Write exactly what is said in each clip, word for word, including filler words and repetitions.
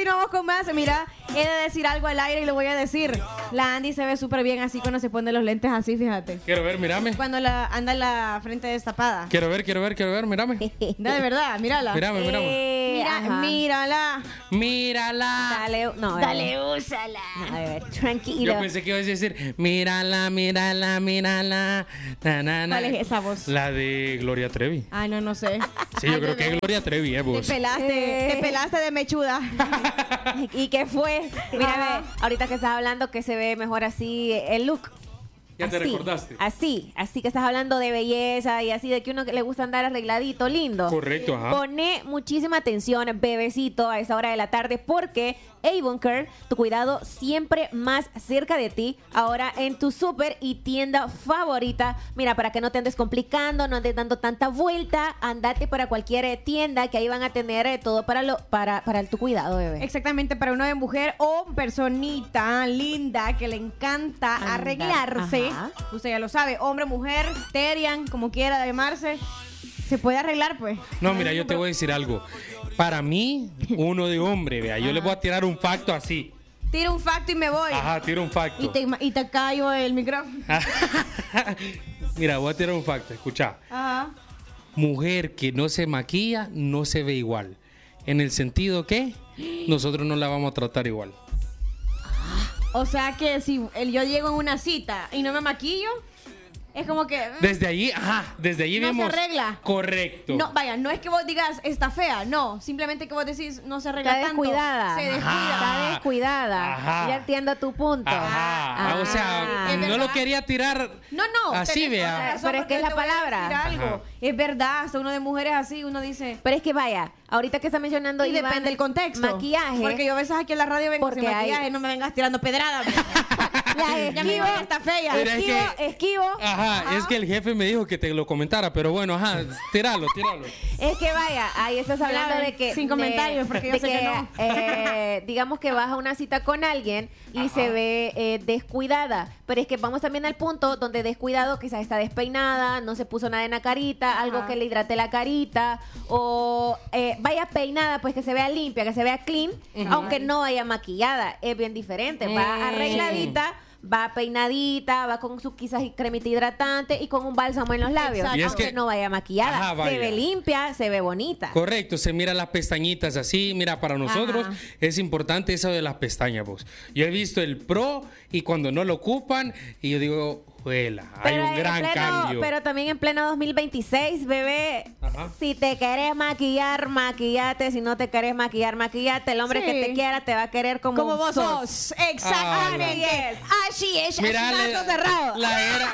continuamos con más. Mira, he de decir algo al aire y lo voy a decir. La Andy se ve súper bien así cuando se pone los lentes así, fíjate. Quiero ver, mírame. Cuando la, anda la frente destapada. Quiero ver, quiero ver, quiero ver, mírame. No, de verdad, mírala. Mírame, mírame. Eh, Mira, mírala. Mírala. Dale, no, Dale, úsala. No, a ver, tranquilo. Yo pensé que ibas a decir, mírala, mírala, mírala. Na, na, na. ¿Cuál es esa voz? La de Gloria Trevi. Ay, no, no sé. Sí, yo Ay, creo bebé. que es Gloria Trevi, eh, Te vos. pelaste, Eh. te pelaste de mechuda. ¿Y qué fue? Mira, Ajá. ve, ahorita que estás hablando que se ve mejor así el look. Ya te Así, recordaste. Así, así que estás hablando de belleza y así de que uno le gusta andar arregladito, lindo. Correcto, ajá. Pone muchísima atención, bebecito, a esa hora de la tarde porque Avon Care, tu cuidado siempre más cerca de ti, ahora en tu súper y tienda favorita. Mira, para que no te andes complicando, no andes dando tanta vuelta, andate para cualquier eh, tienda que ahí van a tener eh, todo para lo para, para tu cuidado, bebé. Exactamente, para uno de mujer o personita linda que le encanta Anda, arreglarse. ajá. Usted ya lo sabe, hombre, mujer, terian, como quiera llamarse. Se puede arreglar, pues. No, mira, yo te voy a decir algo. Para mí, uno de hombre, vea, yo le voy a tirar un facto así. Tiro un facto y me voy. Ajá, tiro un facto. Y te, y te callo el micrófono. Mira, voy a tirar un facto, escucha. Ajá. Mujer que no se maquilla no se ve igual. En el sentido que nosotros no la vamos a tratar igual. O sea que si el- yo llego en una cita y no me maquillo, es como que... Desde allí, ajá, desde allí No se vemos. arregla. Correcto. No, vaya, no es que vos digas está fea, no, simplemente que vos decís no se arregla Está tanto. descuidada. Se descuida. Ajá. Está descuidada. Ajá. Ya entiendo tu punto. Ajá. Ah. O sea, Es no verdad. lo quería tirar No, no. así, tenés toda la vea. razón, Pero es porque que es yo la te voy a palabra. decir algo. Ajá. Es verdad, hasta uno de mujeres así, uno dice... Pero es que vaya, ahorita que está mencionando Y Iván, depende del contexto. maquillaje. Porque yo a veces aquí en la radio vengo Porque sin hay- maquillaje, no me vengas tirando pedradas. La Ya me esquivo, voy, está fea. Mira, es esquivo, que- esquivo. Ajá, Ajá. es que el jefe me dijo que te lo comentara, pero bueno, ajá, tíralo, tíralo. Es que vaya, ahí estás hablando Mira, de que... sin de- comentarios, porque yo de sé que no. eh, digamos que vas a una cita con alguien y Ajá. se ve eh, descuidada. Pero es que vamos también al punto donde descuidado quizás está despeinada, no se puso nada en la carita, algo Ajá. que le hidrate la carita, o eh, vaya peinada, pues que se vea limpia, que se vea clean, aunque no vaya maquillada. Es bien diferente. Va Eh. arregladita, va peinadita, va con su quizás cremita hidratante y con un bálsamo en los labios. Exacto. Y es Aunque que- no vaya maquillada. Ajá, se vaya. ve limpia, se ve bonita. Correcto, se mira las pestañitas así. Mira, para nosotros Ajá. es importante eso de las pestañas, vos. Yo he visto el pro y cuando no lo ocupan, y yo digo, juela, hay un en gran pleno- cambio. Pero también en pleno dos mil veintiséis, bebé, Ajá. si te querés maquillar, maquillate. Si no te querés maquillar, maquillate. El hombre Sí. que te quiera te va a querer como, Como vos sos. Exactamente. Así es. Así es. Mira, así le- caso cerrado. la era.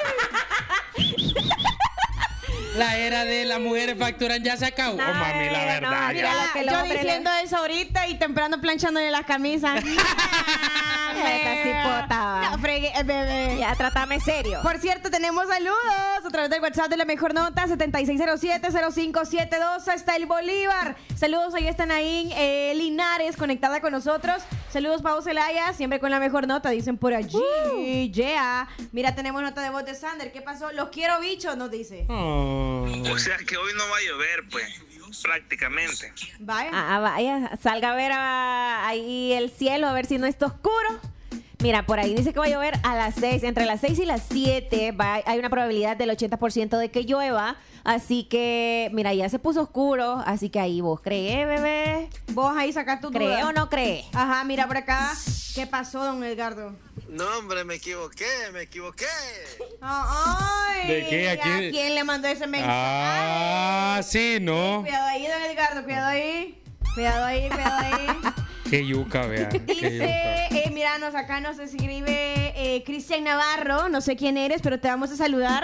La era de las mujeres facturan ya se acabó. No, oh, mami, la no, verdad. mira ya. lo que el yo hombre diciendo eso ahorita y temprano planchándole las camisas. Esta cipota, va. No, fregue, eh, bebé. Ya, trátame serio. Por cierto, tenemos saludos a través del WhatsApp de La Mejor Nota, setenta y seis cero siete, cero cinco siete dos. Está el Bolívar. Saludos, ahí están ahí eh, Linares conectada con nosotros. Saludos, Pau Celaya, siempre con La Mejor Nota, dicen por allí. Yeah. Mira, tenemos nota de voz de Sander. ¿Qué pasó? Los quiero bichos, nos dice. Oh. O sea que hoy no va a llover, pues, prácticamente. Vaya. Ah, vaya, salga a ver ah, ahí el cielo, a ver si no está oscuro. Mira, por ahí dice que va a llover a las seis, entre las seis y las siete va, hay una probabilidad del ochenta por ciento de que llueva, así que, mira, ya se puso oscuro, así que ahí vos crees, bebé, Vos ahí sacás tu ¿cree duda. o no cree? Ajá, mira por acá. ¿Qué pasó, don Edgardo? No, hombre, me equivoqué, me equivoqué. Ay, ¿De qué? ¿A ¿A quién? quién le mandó ese mensaje? Ah, sí, ¿no? Cuidado ahí, don Edgardo, cuidado ahí. Cuidado ahí, cuidado ahí. Qué yuca, vea. Qué Dice, yuca. eh, míranos, acá nos escribe eh, Cristian Navarro, no sé quién eres, pero te vamos a saludar.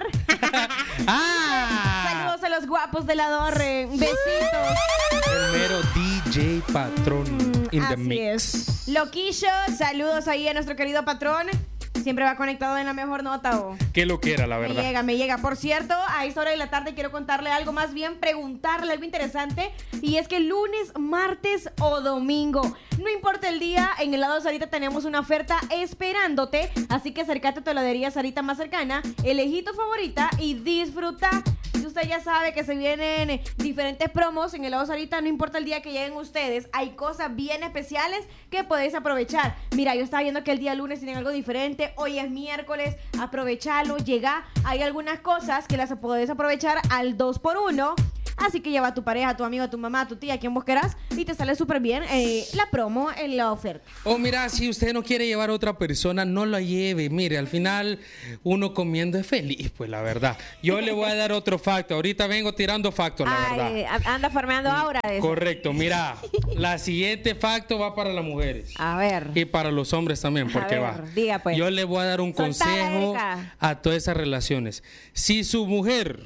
¡Ah! Saludos a los guapos de la Torre, besitos. El mero D J Patrón in the Así mix. es. Loquillo, saludos ahí a nuestro querido patrón. Siempre va conectado en La Mejor Nota. Oh. Qué lo que era, la Me verdad. llega, me llega. Por cierto, a esta hora de la tarde quiero contarle algo, más bien preguntarle algo interesante. Y es que lunes, martes o domingo, no importa el día, en el lado Sarita tenemos una oferta esperándote. Así que acércate a tu heladería Sarita más cercana, elegí tu favorita y disfruta usted ya sabe que se vienen eh, diferentes promos en Helado Sarita, no importa el día que lleguen ustedes, hay cosas bien especiales que podéis aprovechar. Mira, yo estaba viendo que el día lunes tienen algo diferente, hoy es miércoles, aprovechalo, llega, hay algunas cosas que las podés aprovechar al dos por uno. Así que lleva a tu pareja, a tu amigo, a tu mamá, a tu tía, a quien vos querás, y te sale súper bien eh, la promo en la oferta. O mira, si usted no quiere llevar a otra persona, no la lleve. Mire, al final uno comiendo es feliz, pues la verdad. Yo le voy a dar otro facto. Ahorita vengo tirando factos, la Ay, verdad. anda farmeando ahora de eso. Correcto, mira, la siguiente facto va para las mujeres. A ver. Y para los hombres también, porque ver, va. diga, pues. Yo le voy a dar un Soltala, consejo Erika. a todas esas relaciones. Si su mujer,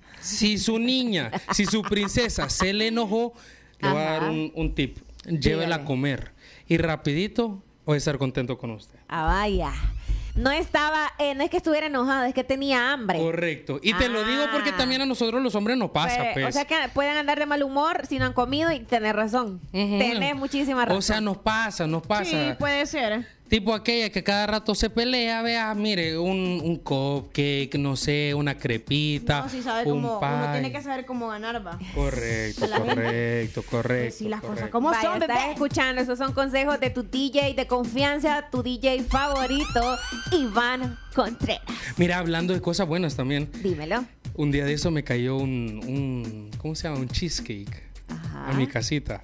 si su niña, si su princesa se le enojó, le voy a dar Ajá. un, un tip. Llévela Dígale. a comer y rapidito voy a estar contento con usted. Ah, vaya. No estaba, eh, no es que estuviera enojado, es que tenía hambre. Correcto. Y te lo digo porque Ah. también a nosotros los hombres nos pasa, Pues, pues. O sea que pueden andar de mal humor si no han comido y tener razón. Ujú. Tenés muchísima razón. O sea, nos pasa, nos pasa. Sí, puede ser. Tipo aquella que cada rato se pelea, vea, mire, un, un cupcake, no sé, una crepita, No, sí sabe un cómo, uno pie. tiene que saber cómo ganar, va. Correcto, La gente- correcto, correcto. Sí, las cosas correcto. como Vaya, son, estás bebé. escuchando, esos son consejos de tu D J de confianza, tu D J favorito, Iván Contreras. Mira, hablando de cosas buenas también, Dímelo. un día de eso me cayó un, un ¿cómo se llama? Un cheesecake Ajá. a mi casita.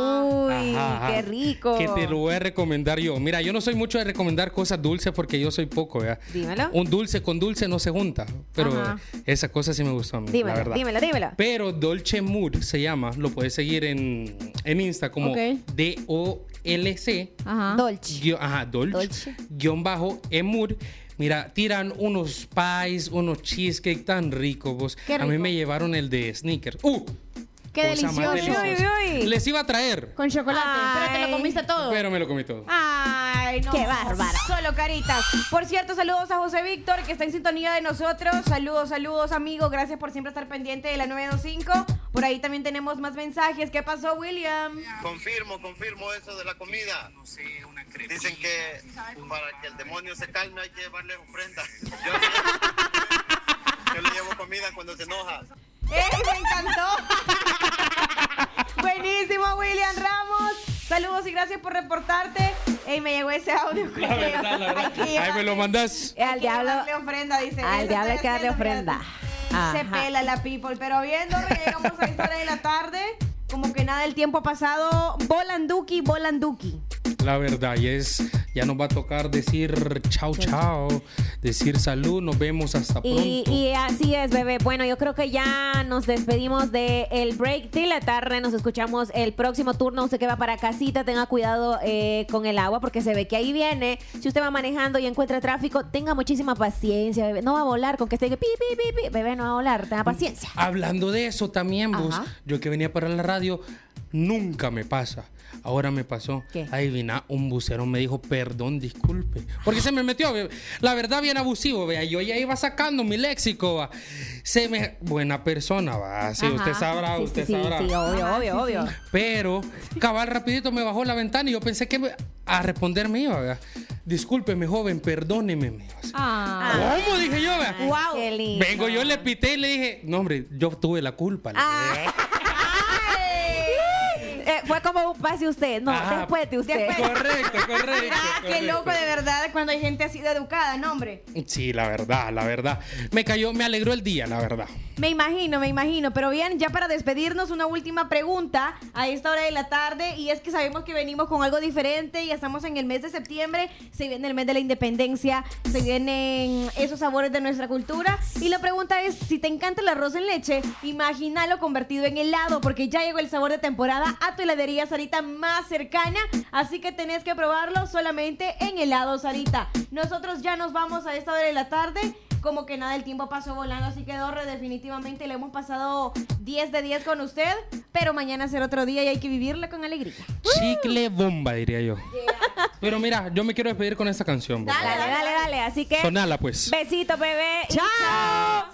Uy, Ajá, ajá. qué rico. Que te lo voy a recomendar yo. Mira, yo no soy mucho de recomendar cosas dulces porque yo soy poco, ¿verdad? Dímelo. Un dulce con dulce no se junta, pero Ajá. esa cosa sí me gustó a mí, la Dímelo, verdad. dímelo, dímelo. Pero Dolce Mood se llama, lo puedes seguir en, en Insta como Ok. D O L C, Ajá. Dolce. guión- ajá, Dolce, Dolce. guión bajo, Mood. Mira, tiran unos pies, unos cheesecake tan ricos, vos. Qué A mí rico. me llevaron el de Snickers. ¡Uh! Qué Cosa más delicioso. deliciosa. Uy, uy, uy. Les iba a traer, Con chocolate. Pero te Ay. lo comiste todo. pero me lo comí todo. Ay, no. Qué bárbara. Solo caritas. Por cierto, saludos a José Víctor, que está en sintonía de nosotros. Saludos, saludos, amigos. Gracias por siempre estar pendiente de la nueve dos cinco. Por ahí también tenemos más mensajes. ¿Qué pasó, William? Confirmo, confirmo eso de la comida. Dicen que para que el demonio se calme hay que llevarle ofrenda. Yo, yo le llevo comida cuando se enoja. ¡Eh, me encantó! Buenísimo, William Ramos. Saludos y gracias por reportarte. Ey, me llegó ese audio. La verdad, la verdad. Hay que Ahí me llevarle- lo mandas. Eh, Al hay que diablo, llevarle ofrenda, dice. al Eso diablo hay estoy que darle haciendo, ofrenda. fíjate. Se Ajá. pela la people. Pero viendo que llegamos a esta hora de la tarde, como que nada, el tiempo ha pasado. Volanduki, volanduki. La verdad, y es, ya nos va a tocar decir chao, chao, decir salud, nos vemos hasta Y, pronto. y así es, bebé. Bueno, yo creo que ya nos despedimos del break de la tarde. Nos escuchamos el próximo turno. Usted que va para casita, tenga cuidado eh, con el agua porque se ve que ahí viene. Si usted va manejando y encuentra tráfico, tenga muchísima paciencia, bebé. No va a volar con que esté pi, pi, pi, pi. Bebé, no va a volar. Tenga paciencia. Hablando de eso también, vos, Ajá. yo que venía para la radio, nunca me pasa. Ahora me pasó. ¿Qué? Adivina, un bucero me dijo, perdón, disculpe. Porque se me metió, ve, la verdad, bien abusivo, vea. Yo ya iba sacando mi léxico, va. Se me... Buena persona, va. Sí, Ajá. usted sabrá, Sí, usted sí, sí, sabrá. Sí, obvio, Ajá, obvio, sí, obvio. Pero, cabal, rapidito me bajó la ventana y yo pensé que me- a responderme iba, vea. Discúlpeme, joven, perdóneme. me iba a decir. Ah. ¿Cómo? Dije yo, vea. Ay, Wow. qué lindo. Vengo, yo le pité y le dije, no, hombre, yo tuve la culpa. le Ah. dije. Eh, fue como un pase usted. No, Ajá. después de usted. Después. Correcto, correcto. Mira, qué correcto. loco de verdad cuando hay gente así de educada, ¿no, hombre? Sí, la verdad, la verdad. Me cayó, me alegró el día, la verdad. Me imagino, me imagino. Pero bien, ya para despedirnos, una última pregunta a esta hora de la tarde. Y es que sabemos que venimos con algo diferente. Ya estamos en el mes de septiembre. Se viene el mes de la independencia. Se vienen esos sabores de nuestra cultura. Y la pregunta es, si te encanta el arroz en leche, imagínalo convertido en helado. Porque ya llegó el sabor de temporada a tu heladería Sarita más cercana. Así que tenés que probarlo solamente en helado Sarita. Nosotros ya nos vamos a esta hora de la tarde. Como que nada, el tiempo pasó volando, así que Dorre, definitivamente le hemos pasado diez de diez con usted, pero mañana será otro día y hay que vivirla con alegría. Chicle bomba, diría yo. Pero mira, yo me quiero despedir con esta canción. Dale, Dale, dale, dale. Así que, Sonala, pues. besito, bebé. y ¡Chao! chao.